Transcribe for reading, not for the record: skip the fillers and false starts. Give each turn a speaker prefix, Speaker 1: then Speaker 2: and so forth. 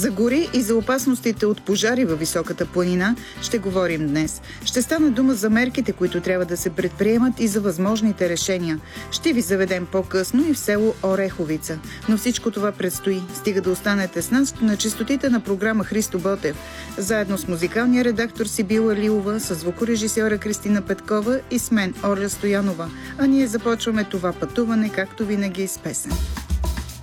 Speaker 1: За гори и за опасностите от пожари във високата планина ще говорим днес. Ще стане дума за мерките, които трябва да се предприемат и за възможните решения. Ще ви заведем по-късно и в село Ореховица. Но всичко това предстои. Стига да останете с нас на честотите на програма Христо Ботев. Заедно с музикалния редактор Сибила Лилова, с звукорежисьора Кристина Петкова и с мен Оля Стоянова. А ние започваме това пътуване, както винаги, с песен.